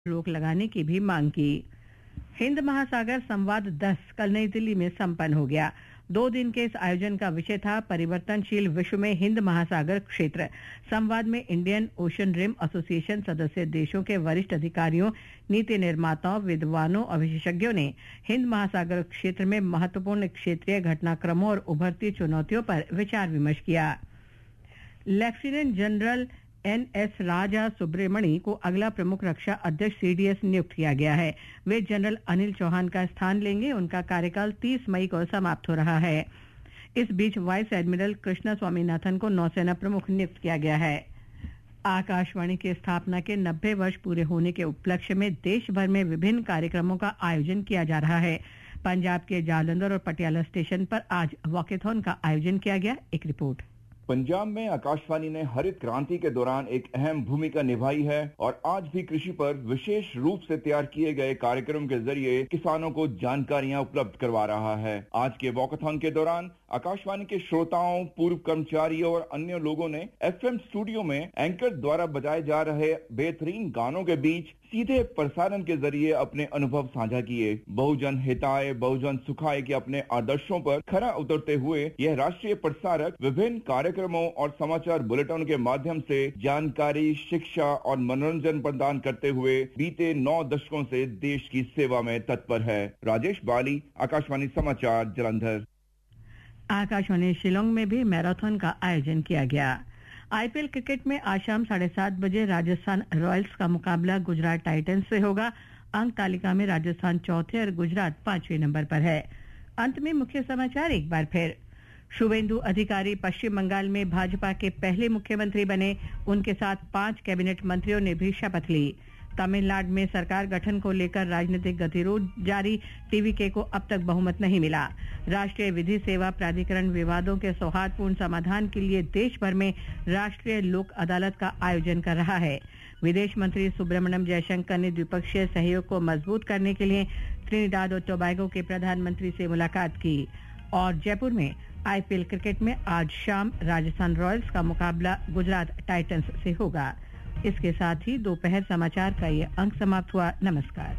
रोक लगाने की भी मांग की। हिंद महासागर संवाद 10 कल नई दिल्ली में संपन्न हो गया। 2 दिन के इस आयोजन का विषय था परिवर्तनशील विश्व में हिंद महासागर क्षेत्र। संवाद में इंडियन ओशन रिम एसोसिएशन सदस्य देशों के वरिष्ठ अधिकारियों, नीति निर्माताओं, विद्वानों और विशेषज्ञों ने हिंद महासागर क्षेत्र में महत्वपूर्ण क्षेत्रीय घटनाक्रमों और उभरती चुनौतियों पर विचार विमर्श किया। लेफ्टिनेंट जनरल एनएस राजा सुब्रमणी को अगला प्रमुख रक्षा अध्यक्ष सीडीएस नियुक्त किया गया है। वे जनरल अनिल चौहान का स्थान लेंगे। उनका कार्यकाल 30 मई को समाप्त हो रहा है। इस बीच वाइस एडमिरल कृष्णा स्वामीनाथन को नौसेना प्रमुख नियुक्त किया गया है। आकाशवाणी की स्थापना के 90 वर्ष पूरे होने के उपलक्ष्य में देश भर में विभिन्न कार्यक्रमों का आयोजन किया जा रहा है। पंजाब के जालंधर और पटियाला स्टेशन पर आज वॉकेथॉन का आयोजन किया गया। एक रिपोर्ट। पंजाब में आकाशवाणी ने हरित क्रांति के दौरान एक अहम भूमिका निभाई है और आज भी कृषि पर विशेष रूप से तैयार किए गए कार्यक्रम के जरिए किसानों को जानकारियां उपलब्ध करवा रहा है। आज के वॉकेथॉन के दौरान आकाशवाणी के श्रोताओं, पूर्व कर्मचारियों और अन्य लोगों ने एफएम स्टूडियो में एंकर द्वारा बजाए जा रहे बेहतरीन गानों के बीच सीधे प्रसारण के जरिए अपने अनुभव साझा किए। बहुजन हिताय बहुजन सुखाय के अपने आदर्शों पर खरा उतरते हुए यह राष्ट्रीय प्रसारक विभिन्न कार्यक्रमों और समाचार बुलेटिन के माध्यम से जानकारी, शिक्षा और मनोरंजन प्रदान करते हुए बीते 9 दशकों से देश की सेवा में तत्पर है। राजेश बाली, आकाशवाणी समाचार, जालंधर। आकाशवाणी शिलोंग में भी मैराथन का आयोजन किया गया। आईपीएल क्रिकेट में आज शाम 7:30 बजे राजस्थान रॉयल्स का मुकाबला गुजरात टाइटंस से होगा। अंक तालिका में राजस्थान चौथे और गुजरात 5वें नंबर पर है। अंत में मुख्य समाचार एक बार फिर। शुभेंदु अधिकारी पश्चिम बंगाल में भाजपा के पहले मुख्यमंत्री बने। उनके साथ 5 कैबिनेट मंत्रियों ने भी शपथ ली। तमिलनाडु में सरकार गठन को लेकर राजनीतिक गतिरोध जारी। टीवीके को अब तक बहुमत नहीं मिला। राष्ट्रीय विधि सेवा प्राधिकरण विवादों के सौहार्दपूर्ण समाधान के लिए देश भर में राष्ट्रीय लोक अदालत का आयोजन कर रहा है। विदेश मंत्री सुब्रमण्यम जयशंकर ने द्विपक्षीय सहयोग को मजबूत करने के लिए त्रिनिदाद और टोबैगो के प्रधानमंत्री से मुलाकात की। और जयपुर में आईपीएल क्रिकेट में आज शाम राजस्थान रॉयल्स का मुकाबला गुजरात टाइटंस से होगा। इसके साथ ही दोपहर समाचार का ये अंक समाप्त हुआ। नमस्कार।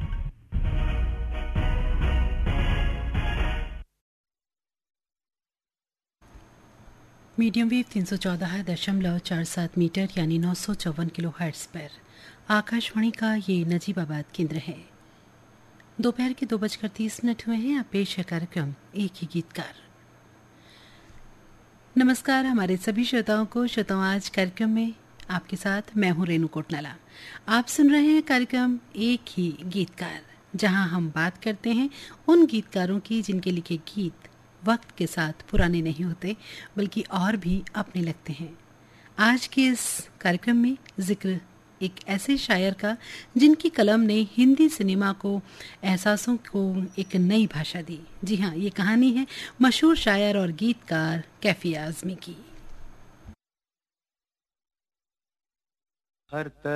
मीडियम वेव 314.47 मीटर यानी 954 किलोहर्ट्ज पर आकाशवाणी का ये नजीबाबाद केंद्र है। दोपहर के 2:30 हुए हैं। अब पेश है कार्यक्रम एक ही गीतकार। नमस्कार हमारे सभी श्रोताओं को। श्रोताओं, आज कार्यक्रम में आपके साथ मैं हूं रेणु कोटनाला। आप सुन रहे हैं कार्यक्रम एक ही गीतकार, जहां हम बात करते हैं उन गीतकारों की जिनके लिखे गीत वक्त के साथ पुराने नहीं होते बल्कि और भी अपने लगते हैं। आज के इस कार्यक्रम में जिक्र एक ऐसे शायर का जिनकी कलम ने हिंदी सिनेमा को एहसासों को एक नई भाषा दी। जी हाँ, ये कहानी है मशहूर शायर और गीतकार कैफी आजमी की।